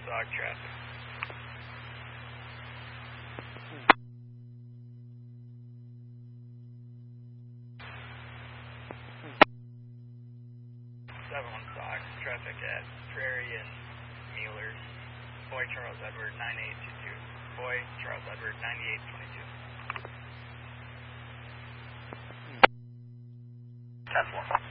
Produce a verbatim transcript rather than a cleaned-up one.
Dog traffic. seven one Fox, traffic at Prairie and Mueller's. Boy Charles Edward nine eight two two. Boy Charles Edward ninety-eight twenty-two. ten four.